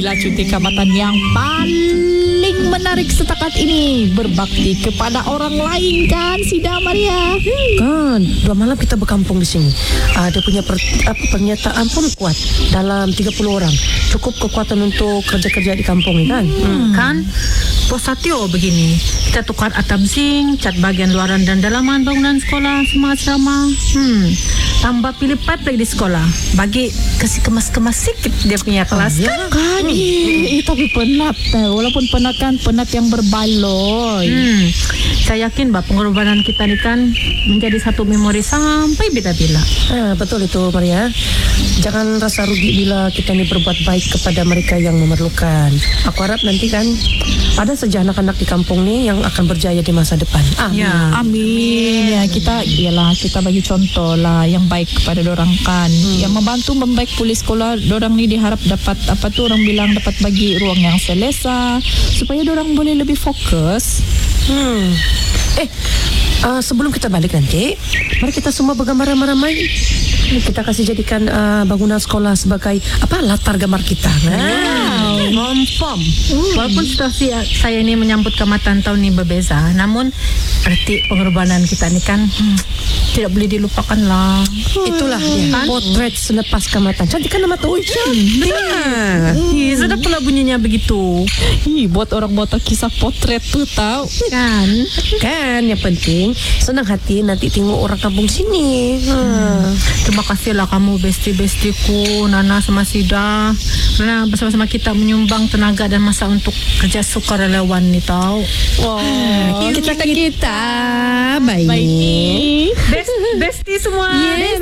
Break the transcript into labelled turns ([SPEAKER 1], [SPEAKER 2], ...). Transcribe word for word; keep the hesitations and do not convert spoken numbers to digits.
[SPEAKER 1] inilah cuti kamatan yang paling menarik setakat ini. Berbakti kepada orang lain kan, Sida Maria?
[SPEAKER 2] Kan, dua malam kita berkampung di sini. Uh, dia punya per, apa, pernyataan pun kuat. Dalam tiga puluh orang. Cukup kekuatan untuk kerja-kerja di kampung ni kan?
[SPEAKER 3] Hmm. Kan? Bos Satyo begini. Kita tukar atap zinc, cat bagian luaran dan dalaman bangunan sekolah, semua asrama. Hmm. Tambah pilih pipe lagi di sekolah. Bagi kasih kemas-kemas sikit dia punya kelas.
[SPEAKER 1] Oh, ya kan? Eh, tapi penat. Walaupun penat kan, penat yang berbaloi.
[SPEAKER 3] Hmm. Saya yakin bah pengorbanan kita ni kan menjadi satu memori sampai bila-bila.
[SPEAKER 2] Ah, betul itu Maria. Jangan rasa rugi bila kita ni berbuat baik kepada mereka yang memerlukan. Aku harap nanti kan ada saja anak-anak di kampung ni yang akan berjaya di masa depan. Amin.
[SPEAKER 3] Ya.
[SPEAKER 1] Amin. Ya, kita ialah kita bagi contoh lah yang baik kepada dorang kan. Hmm. Yang membantu membaik pulih sekolah, dorang ni diharap dapat apa tu orang bilang dapat bagi ruang yang selesa supaya dorang boleh lebih fokus.
[SPEAKER 2] Hmm. Eh, uh, sebelum kita balik nanti, mari kita semua bergambar ramai-ramai. Kita kasih jadikan uh, bangunan sekolah sebagai apa latar gambar kita.
[SPEAKER 3] Wow, confirm. Hmm. Walaupun situasi saya ini menyambut kamatan tahun ini berbeza, namun arti pengorbanan kita ni kan hmm, tidak boleh dilupakan lah.
[SPEAKER 2] Hmm. Itulah dia, kan? Potret selepas kamatan. Cantik kan nama tu?
[SPEAKER 3] Hmm, benar. Hmm. Sudah pula bunyinya begitu.
[SPEAKER 1] Ih, buat orang buat kisah potret tu tahu
[SPEAKER 3] kan?
[SPEAKER 2] Kan yang penting senang hati nanti tengok orang kampung sini. Hmm.
[SPEAKER 3] Hmm. Terima kasihlah kamu besti-bestiku Nana sama Sida, karena bersama-sama kita menyumbang tenaga dan masa untuk kerja sukarelawan ni tahu.
[SPEAKER 1] Wow,
[SPEAKER 2] kita kita baik.
[SPEAKER 1] baik.
[SPEAKER 3] Best, besti semua.
[SPEAKER 2] Yes.